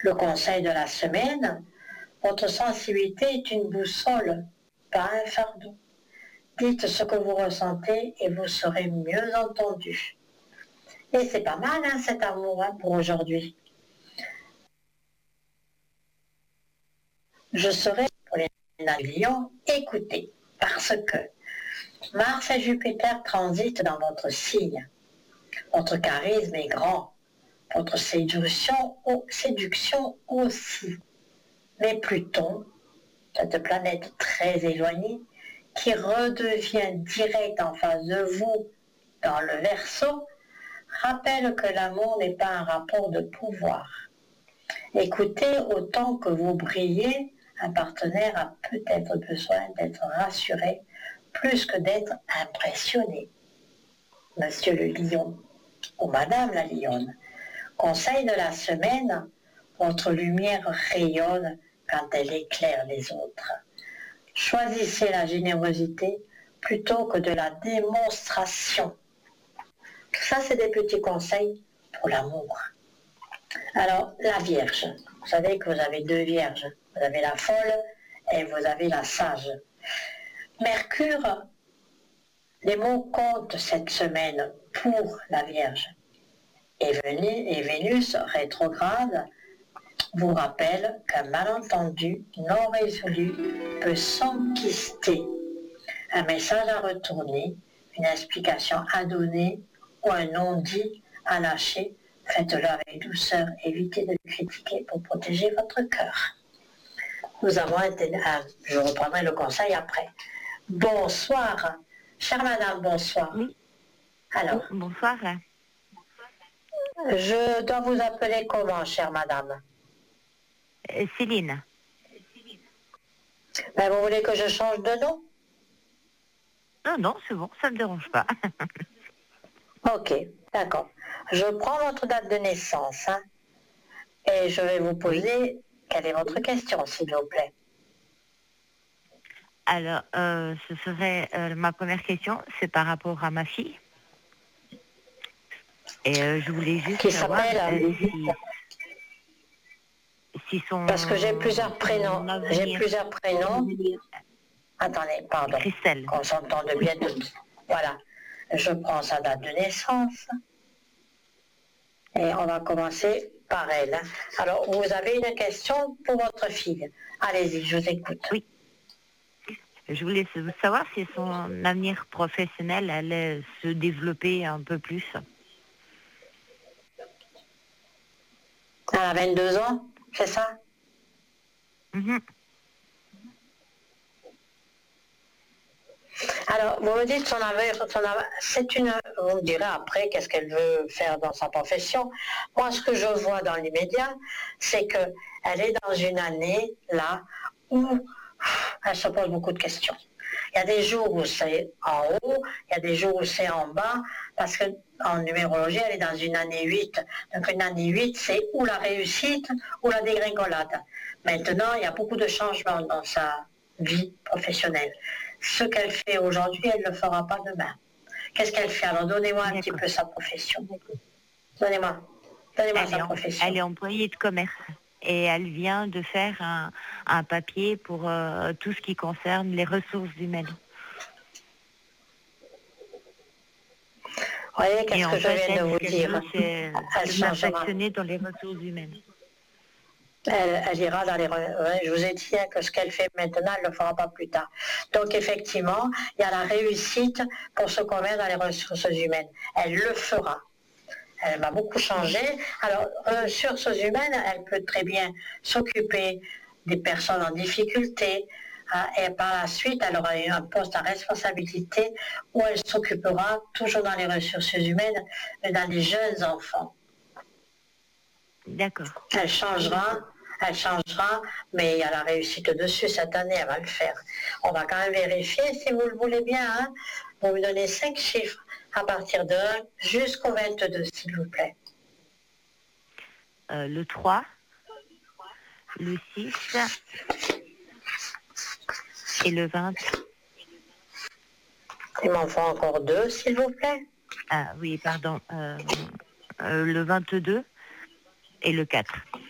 Le conseil de la semaine, votre sensibilité est une boussole, pas un fardeau. Dites ce que vous ressentez et vous serez mieux entendu. Et c'est pas mal, hein, cet amour, hein, pour aujourd'hui. Je serai, pour les Lions, écoutez, parce que Mars et Jupiter transitent dans votre signe. Votre charisme est grand, votre séduction aussi. Mais Pluton, cette planète très éloignée, qui redevient direct en face de vous dans le Verseau, rappelle que l'amour n'est pas un rapport de pouvoir. Écoutez, autant que vous brillez, un partenaire a peut-être besoin d'être rassuré plus que d'être impressionné. Monsieur le lion, ou Madame la lionne, conseil de la semaine, votre lumière rayonne quand elle éclaire les autres. Choisissez la générosité plutôt que de la démonstration. Tout ça, c'est des petits conseils pour l'amour. Alors, la Vierge. Vous savez que vous avez deux Vierges. Vous avez la folle et vous avez la sage. Mercure, les mots comptent cette semaine pour la Vierge. Et Vénus rétrograde vous rappelle qu'un malentendu non résolu peut s'enquister. Un message à retourner, une explication à donner ou un non-dit à lâcher, faites-le avec douceur, évitez de critiquer pour protéger votre cœur. Nous avons je reprendrai le conseil après. Bonsoir, chère madame, bonsoir. Oui. Alors, Bonsoir. Je dois vous appeler comment, chère madame? Céline. Ben, vous voulez que je change de nom? Non, c'est bon, ça ne me dérange pas. Ok, d'accord. Je prends votre date de naissance, hein, et je vais vous poser quelle est votre question, s'il vous plaît. Alors, ce serait ma première question, c'est par rapport à ma fille. Et je voulais juste Qui savoir s'appelle si son... Parce que j'ai plusieurs prénoms. J'ai plusieurs prénoms. Attendez, pardon. Christelle. Qu'on s'entende bien toutes. Voilà. Je prends sa date de naissance. Et on va commencer par elle. Alors, vous avez une question pour votre fille. Allez-y, je vous écoute. Oui. Je voulais savoir si son avenir professionnel allait se développer un peu plus. Elle a 22 ans, c'est ça? Alors, vous me dites vous me direz après qu'est-ce qu'elle veut faire dans sa profession. Moi, ce que je vois dans l'immédiat, c'est qu'elle est dans une année, là, où elle se pose beaucoup de questions. Il y a des jours où c'est en haut, il y a des jours où c'est en bas, parce qu'en numérologie, elle est dans une année 8. Donc une année 8, c'est ou la réussite ou la dégringolade. Maintenant, il y a beaucoup de changements dans sa vie professionnelle. Ce qu'elle fait aujourd'hui, elle ne le fera pas demain. Qu'est-ce qu'elle fait? Alors donnez-moi un petit peu sa profession. Donnez-moi sa profession. Elle est employée de commerce. Et elle vient de faire un papier pour tout ce qui concerne les ressources humaines. Vous voyez, qu'est-ce que je viens de vous dire? Elle se perfectionner dans les ressources humaines. Elle ira dans les... je vous ai dit que ce qu'elle fait maintenant, elle ne le fera pas plus tard. Donc effectivement, il y a la réussite pour se convaincre dans les ressources humaines. Elle le fera. Elle va beaucoup changer. Alors, ressources humaines, elle peut très bien s'occuper des personnes en difficulté. Et par la suite, elle aura eu un poste à responsabilité où elle s'occupera, toujours dans les ressources humaines, dans les jeunes enfants. D'accord. Elle changera, mais il y a la réussite dessus cette année, elle va le faire. On va quand même vérifier, si vous le voulez bien, hein. Vous me donnez 5 chiffres à partir de 1 jusqu'au 22, s'il vous plaît. Le 3, le 6 et le 20. Il m'en faut encore 2, s'il vous plaît. Ah oui, pardon. Le 22 et le 4.